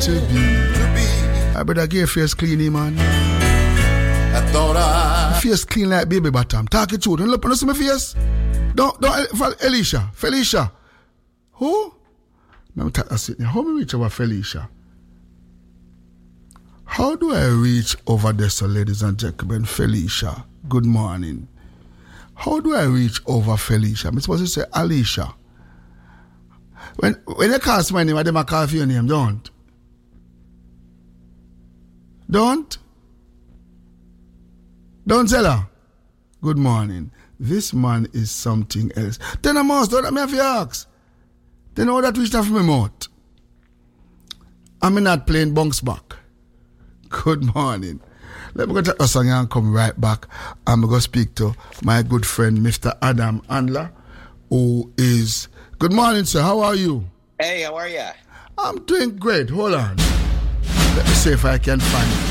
to be. I better get your face clean, man. I thought I face clean like baby bottom. Talk it through. Don't look, don't see my face. Don't, Felicia. Who? Let me take a seat. How do I reach over Felicia? How do I reach over there, so ladies and gentlemen? Felicia, good morning. How do I reach over Felicia? I'm supposed to say Alicia. When you call my name, I dem call for your name. Don't. Don't tell her. Good morning. This man is something else. Then I must, don't me have to ask. Then all that reached out from my mouth. I'm not playing bunks back. Good morning. Let me go to a song and come right back. I'm going to speak to my good friend, Mr. Adam Andler, who is... Good morning, sir. How are you? Hey, how are you? I'm doing great. Hold on. Let me see if I can find it.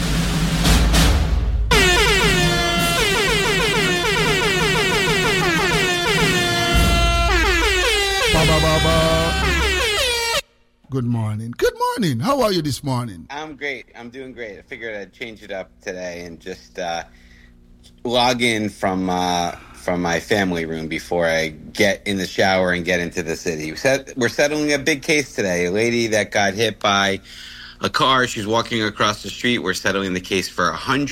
Good morning. Good morning. How are you this morning? I'm great. I'm doing great. I figured I'd change it up today and just log in from my family room before I get in the shower and get into the city. We're settling a big case today. A lady that got hit by a car. She's walking across the street. We're settling the case for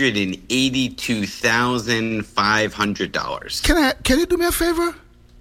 $182,500. Can you do me a favor?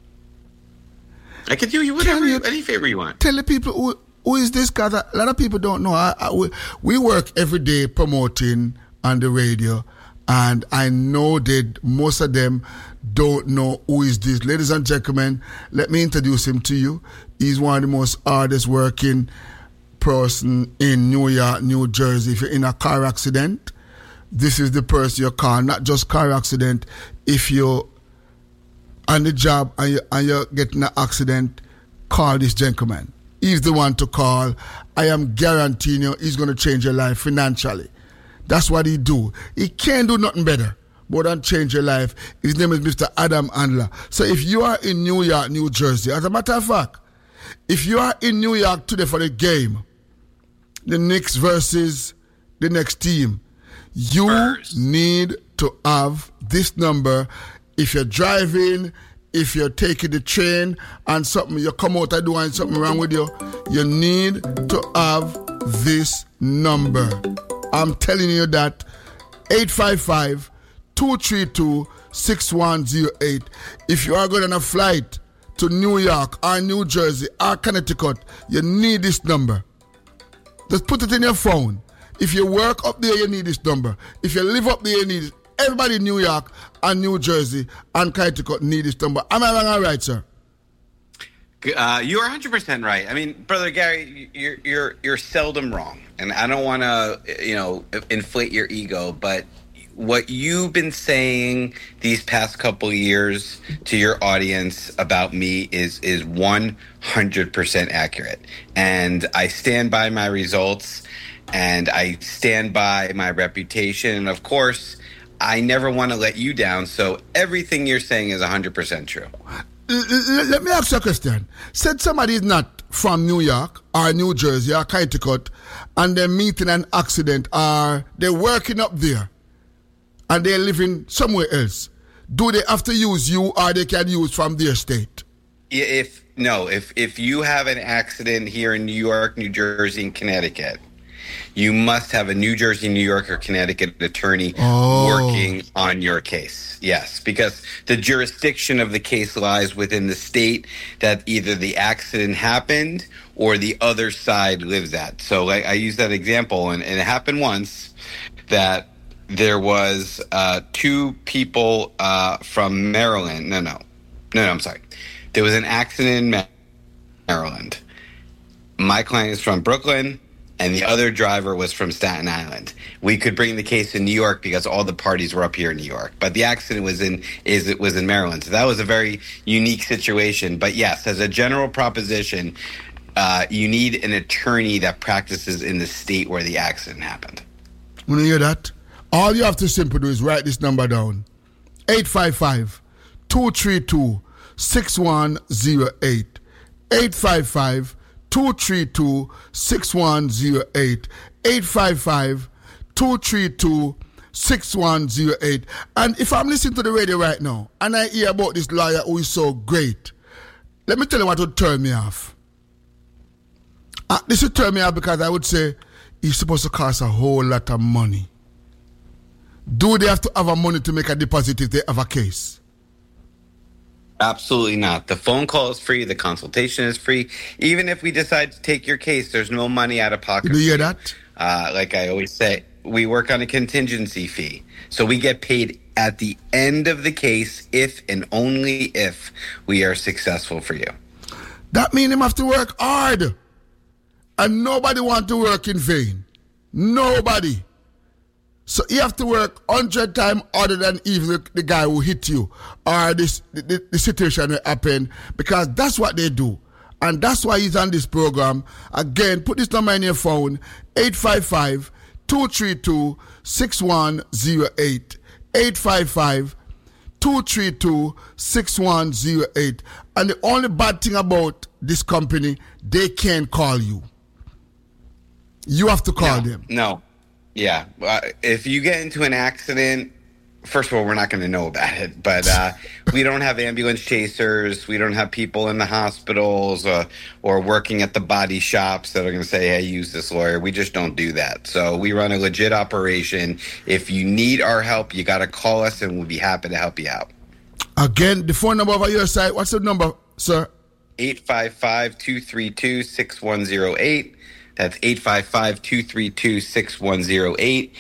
I can do you any favor you want. Tell the people who is this guy that a lot of people don't know. We work every day promoting on the radio, and I know that most of them don't know who is this. Ladies and gentlemen, let me introduce him to you. He's one of the most hardest working person in New York, New Jersey. If you're in a car accident, this is the person you call. Not just car accident. If you're on the job and you're getting an accident, call this gentleman. He's the one to call. I am guaranteeing you he's going to change your life financially. That's what he do. He can't do nothing better more than change your life. His name is Mr. Adam Andler. So if you are in New York, New Jersey, as a matter of fact, if you are in New York today for the game, the Knicks versus the next team, you need to have this number. If you're driving, if you're taking the train and something, you come out and doing something wrong with you, you need to have this number. I'm telling you that 855-232-6108. If you are going on a flight to New York or New Jersey or Connecticut, you need this number. Just put it in your phone. If you work up there, you need this number. If you live up there, you need it. Everybody in New York and New Jersey and Connecticut need this number. Am I wrong or right, sir? You are 100% right. I mean, Brother Gary, you're seldom wrong, and I don't want to, inflate your ego, but what you've been saying these past couple of years to your audience about me is 100% accurate, and I stand by my results, and I stand by my reputation, and of course, I never want to let you down, so everything you're saying is 100% true. Let me ask you a question. Said somebody is not from New York or New Jersey or Connecticut and they're meeting an accident or they're working up there and they're living somewhere else. Do they have to use you or they can use from their state? If you have an accident here in New York, New Jersey, and Connecticut, you must have a New Jersey, New York, or Connecticut attorney working on your case. Yes, because the jurisdiction of the case lies within the state that either the accident happened or the other side lives at. So I use that example, and it happened once that there was two people from Maryland. No, I'm sorry. There was an accident in Maryland. My client is from Brooklyn, and the other driver was from Staten Island. We could bring the case in New York because all the parties were up here in New York, but the accident was in Maryland. So that was a very unique situation. But yes, as a general proposition, you need an attorney that practices in the state where the accident happened. When you hear that, all you have to simply do is write this number down: 855-232-6108. 855-232-6108. 855-232-6108. And if I'm listening to the radio right now and I hear about this lawyer who is so great, let me tell you what would turn me off. This would turn me off because I would say he's supposed to cost a whole lot of money. Do they have to have a money to make a deposit if they have a case? Absolutely not. The phone call is free. The consultation is free. Even if we decide to take your case, there's no money out of pocket. Do you hear that? Like I always say, we work on a contingency fee. So we get paid at the end of the case if and only if we are successful for you. That means him have to work hard. And nobody want to work in vain. Nobody. So you have to work 100 times harder than even the guy who hit you or the situation that happened, because that's what they do. And that's why he's on this program. Again, put this number in your phone, 855-232-6108. 855-232-6108. And the only bad thing about this company, they can't call you. You have to call them. No. Yeah. If you get into an accident, first of all, we're not going to know about it. But we don't have ambulance chasers. We don't have people in the hospitals or working at the body shops that are going to say, hey, use this lawyer. We just don't do that. So we run a legit operation. If you need our help, you got to call us and we'll be happy to help you out. Again, the phone number over your side. What's the number, sir? 855-232-6108. That's 855-232-6108.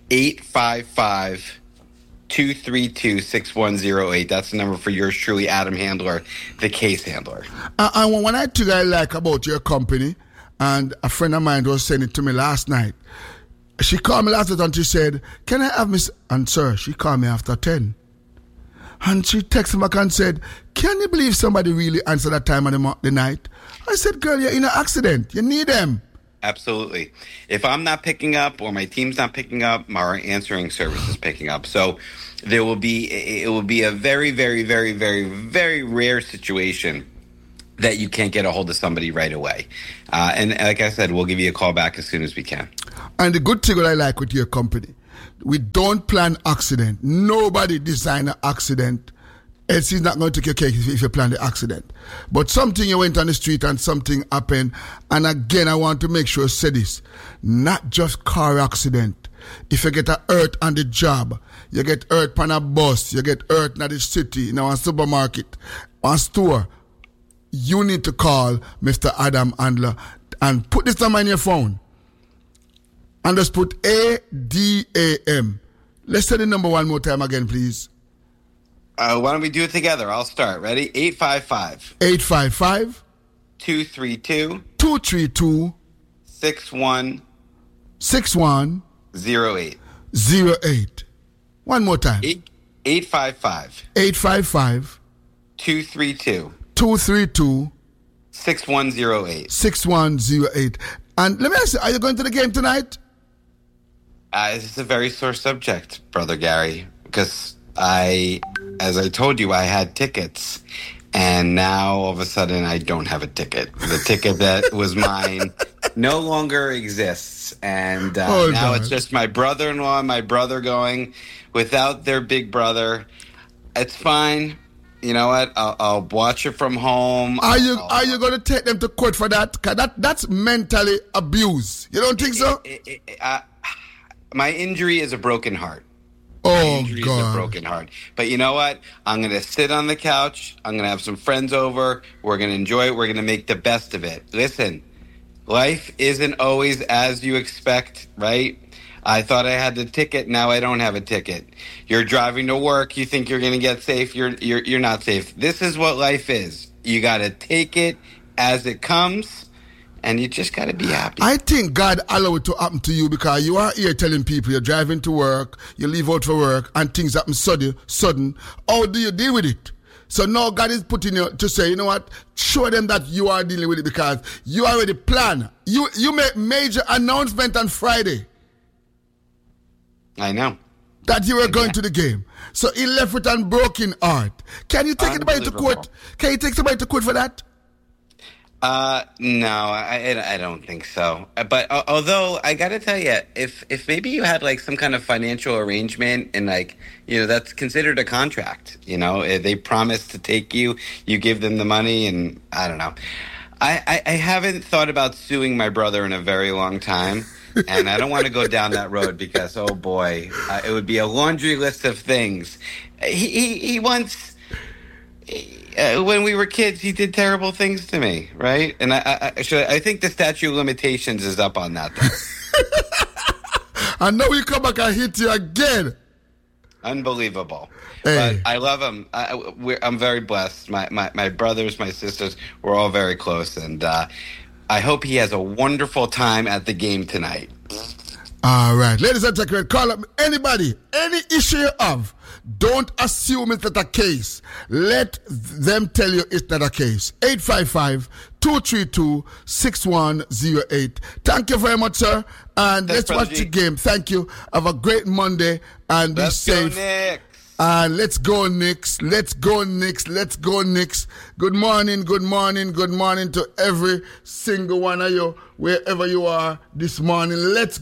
855-232-6108. That's the number for yours truly, Adam Handler, the case handler. And one thing I like about your company, and a friend of mine was saying it to me last night. She called me last night and she said, can I have Miss... And sir, she called me after 10. And she texted me back and said, can you believe somebody really answered that time of the night? I said, girl, you're in an accident. You need them. Absolutely. If I'm not picking up or my team's not picking up, our answering service is picking up. So it will be a very, very, very, very, very rare situation that you can't get a hold of somebody right away. And like I said, we'll give you a call back as soon as we can. And the good thing that I like with your company, we don't plan accident. Nobody design an accident. Else he's not going to take your case if you plan the accident. But something you went on the street and something happened. And again, I want to make sure I say this. Not just car accident. If you get a hurt on the job, you get hurt on a bus, you get hurt in the city, in a supermarket, or store, you need to call Mr. Adam Handler and put this number in your phone. And just put ADAM. Let's say the number one more time again, please. Why don't we do it together? I'll start. Ready? 855. 855. 232. 232. 61. 61. 08. 08. One more time. 855. 855. 232. 232. 6108. 6108. And let me ask you, are you going to the game tonight? This is a very sore subject, Brother Gary, because as I told you, I had tickets, and now all of a sudden I don't have a ticket. The ticket that was mine no longer exists, and now it's just my brother-in-law and my brother going without their big brother. It's fine. You know what? I'll watch it from home. Are you going to take them to court for that? 'Cause that's mentally abuse. You don't think so? My injury is a broken heart. Oh, injury God. is a broken heart. But you know what? I'm going to sit on the couch. I'm going to have some friends over. We're going to enjoy it. We're going to make the best of it. Listen, life isn't always as you expect, right? I thought I had the ticket. Now I don't have a ticket. You're driving to work. You think you're going to get safe. You're not safe. This is what life is. You got to take it as it comes. And you just got to be happy. I think God allowed it to happen to you because you are here telling people you're driving to work, you leave out for work, and things happen sudden. How do you deal with it? So now God is putting you to say, you know what? Show them that you are dealing with it because you already plan. You make major announcement on Friday. I know. That you were going to the game. So he left with a broken heart. Can you take anybody to court? Can you take somebody to court for that? No, I don't think so. But although I got to tell you, if maybe you had like some kind of financial arrangement and like, that's considered a contract, they promise to take you, you give them the money, and I don't know. I haven't thought about suing my brother in a very long time. And I don't want to go down that road because, oh boy, it would be a laundry list of things. He once, when we were kids, he did terrible things to me, right? And I think the statute of limitations is up on that. And now he come back and hit you again. Unbelievable. Hey. But I love him. I'm very blessed. My brothers, my sisters, we're all very close, and I hope he has a wonderful time at the game tonight. All right. Ladies and gentlemen, call up anybody, any issue you have. Don't assume it's not a case. Let them tell you it's not a case. 855-232-6108. Thank you very much, sir. And let's watch the game. Thank you. Have a great Monday and be safe. Go, Knicks. And let's go, Knicks. Let's go, Knicks. Let's go, Knicks. Good morning, good morning, good morning to every single one of you, wherever you are this morning. Let's